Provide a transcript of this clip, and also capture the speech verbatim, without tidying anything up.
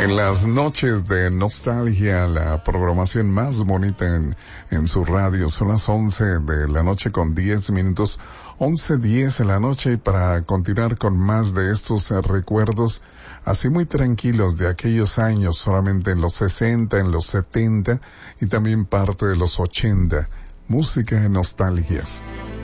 En las noches de nostalgia, la programación más bonita en, en su radio, son las once de la noche con diez minutos, once diez de la noche, y para continuar con más de estos eh, recuerdos, así muy tranquilos de aquellos años, solamente en los sesenta, en los setenta y también parte de los ochenta, música de nostalgias.